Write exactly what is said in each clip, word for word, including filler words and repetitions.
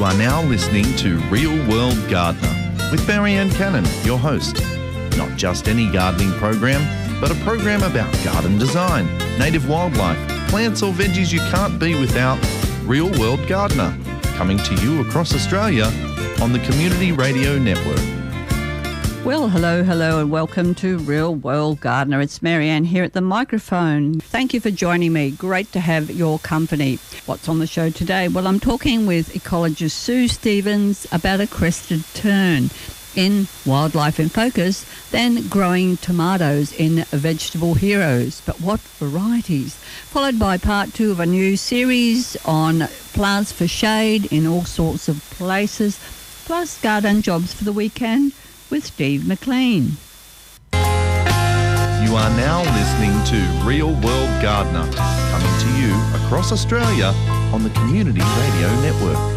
You are now listening to Real World Gardener with Marianne Cannon, your host. Not just any gardening program, but a program about garden design, native wildlife, plants or veggies you can't be without. Real World Gardener, coming to you across Australia on the Community Radio Network. Well, hello, hello, and welcome to Real World Gardener. It's Marianne here at the microphone. Thank you for joining me. Great to have your company. What's on the show today? Well, I'm talking with ecologist Sue Stevens about a crested tern in Wildlife in Focus, then growing tomatoes in Vegetable Heroes. But what varieties? Followed by part two of a new series on plants for shade in all sorts of places, plus garden jobs for the weekend with Steve McLean. You are now listening to Real World Gardener, coming to you across Australia on the Community Radio Network.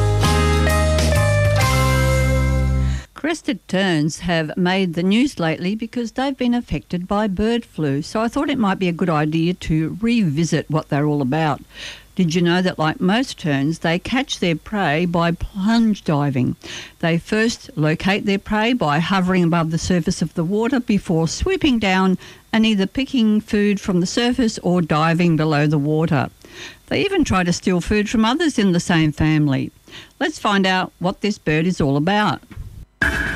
Crested terns have made the news lately because they've been affected by bird flu, so I thought it might be a good idea to revisit what they're all about. Did you know that, like most terns, they catch their prey by plunge diving? They first locate their prey by hovering above the surface of the water before swooping down and either picking food from the surface or diving below the water. They even try to steal food from others in the same family. Let's find out what this bird is all about.